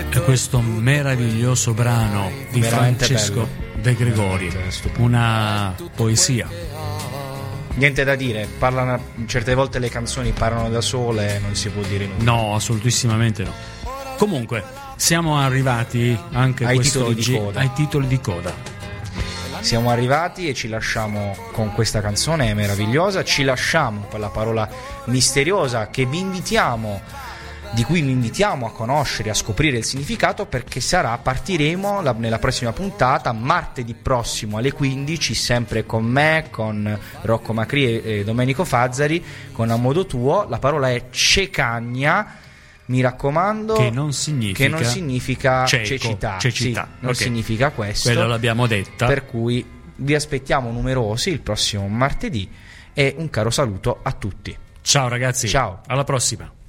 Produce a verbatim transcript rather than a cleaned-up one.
E questo meraviglioso brano di Veramente Francesco bello. De Gregori, una poesia. Niente da dire, parlano, certe volte le canzoni parlano da sole e non si può dire nulla. No, assolutissimamente no. Comunque, siamo arrivati anche Ai titoli quest'oggi di coda. ai titoli di coda. Siamo arrivati e ci lasciamo con questa canzone meravigliosa, ci lasciamo con la parola misteriosa che vi invitiamo, di cui vi invitiamo a conoscere, a scoprire il significato, perché sarà, partiremo la, nella prossima puntata, martedì prossimo alle quindici, sempre con me, con Rocco Macri e, e Domenico Fazzari, con A Modo Tuo. La parola è cecagna. Mi raccomando, che non significa, che non significa cieco, cecità, cecità. Sì, non Okay. significa questo. Quello l'abbiamo detta. Per cui vi aspettiamo numerosi il prossimo martedì e un caro saluto a tutti. Ciao ragazzi, Ciao. alla prossima.